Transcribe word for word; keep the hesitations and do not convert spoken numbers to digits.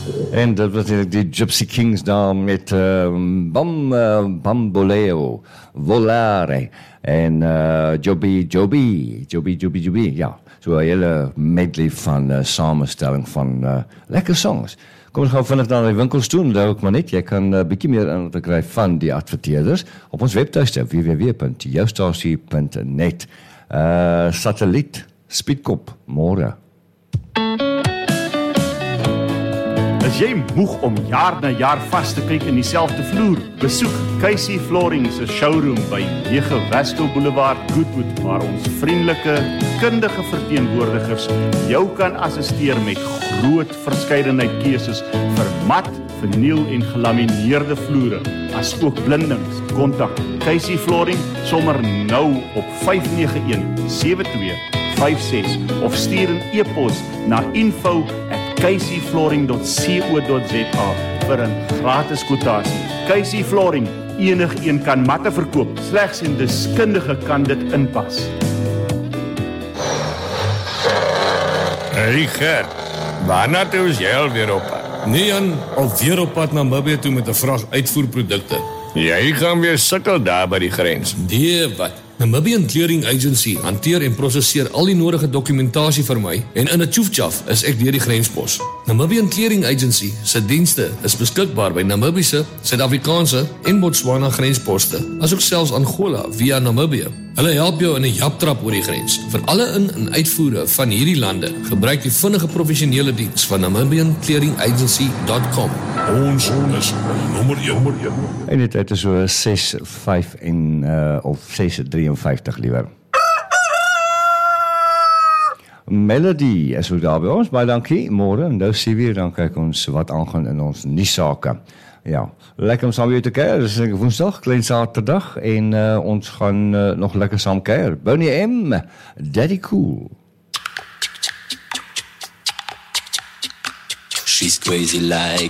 En dat was natuurlijk die Gypsy Kings daar met uh, Bam, uh, Bamboleo, Volare en uh, Joby, Joby, Joby, Joby, Joby, ja. Zo'n hele medley van uh, samenstelling van uh, lekker songs. Kom eens gauw vinnig naar die winkels toe, daar ook maar niet. Jy kan 'n uh, bietjie meer in te kry van die adverteerders op ons webtuiste w w w punt joustasie punt net. Uh, satelliet, Speedkop, môre. Is jy moeg om jaar na jaar vas te kyk in dieselfde vloer? Besoek Casey Flooring se showroom by nege Westel Boulevard, Goodwood, waar ons vriendelike, kundige verteenwoordigers jou kan assisteer met groot verskeidenheid keuses vir mat, verniel en gelamineerde vloere, as ook blindings. Kontak Casey Flooring sommer nou op vyf nege een sewe twee vyf ses of stuur 'n e-pos na info at casey flooring dot co dot za vir 'n gratis kwotasie. Casey Flooring, enigeen kan matte verkoop, slegs 'n deskundige kan dit inpas. Hey Gert, waarna toe is jy alweer op pad? Nee Jan, alweer op pad na Namibië toe met 'n vrag uitvoerprodukte. Jy gaan weer sukkel daar by die grens. Nee, wat? Namibian Clearing Agency hanteer en prosesseer al die nodige dokumentasie vir my en in 'n tjoefjaf is ek deur die grenspos. Namibian Clearing Agency se dienste is beskikbaar by Namibiese, Suid-Afrikaanse en Botswana grensposte, asook selfs Angola via Namibië. Hulle help jou in 'n japtrap oor die grens. Vir alle in- en uitvoere van hierdie lande, gebruik die vinnige professionele diens van namibian clearing agency dot com. Ons is nommer een. En dit het is so ses vyf en uh, of ses drieënvyftig liewer. Melody is ook daar by ons, baie dankie, môre, en nou sien we, dan kyk ons wat aangaan in ons nuussake. Ja, lekker om saam weer te kuier, dis ek woensdag, klein Saterdag, en uh, ons gaan uh, nog lekker saam kuier. Bonnie M, Daddy Cool. She's crazy like